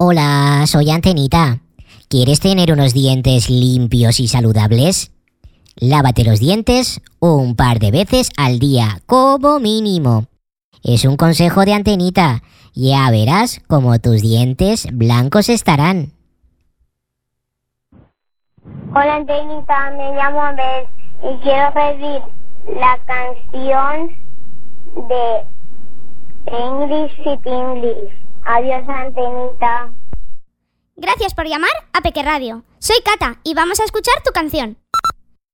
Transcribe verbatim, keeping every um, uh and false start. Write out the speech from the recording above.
Hola, soy Antenita. ¿Quieres tener unos dientes limpios y saludables? Lávate los dientes un par de veces al día, como mínimo. Es un consejo de Antenita. Ya verás cómo tus dientes blancos estarán. Hola Antenita, me llamo Abel y quiero pedir la canción de English City English. Adiós Antenita. Gracias por llamar a Peque Radio. Soy Cata y vamos a escuchar tu canción.